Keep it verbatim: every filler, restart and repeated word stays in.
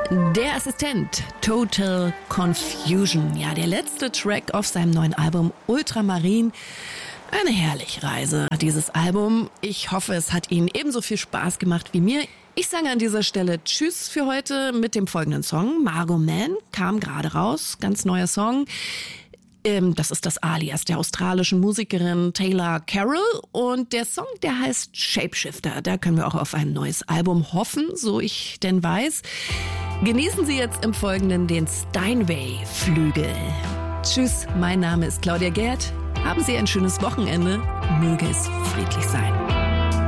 Der Assistent, Total Confusion. Ja, der letzte Track auf seinem neuen Album Ultramarin. Eine herrliche Reise, dieses Album. Ich hoffe, es hat Ihnen ebenso viel Spaß gemacht wie mir. Ich sage an dieser Stelle Tschüss für heute mit dem folgenden Song. Margot Man kam gerade raus, ganz neuer Song. Das ist das Alias der australischen Musikerin Taylor Carroll und der Song, der heißt Shapeshifter. Da können wir auch auf ein neues Album hoffen, so ich denn weiß. Genießen Sie jetzt im Folgenden den Steinway-Flügel. Tschüss, mein Name ist Claudia Gerd. Haben Sie ein schönes Wochenende. Möge es friedlich sein.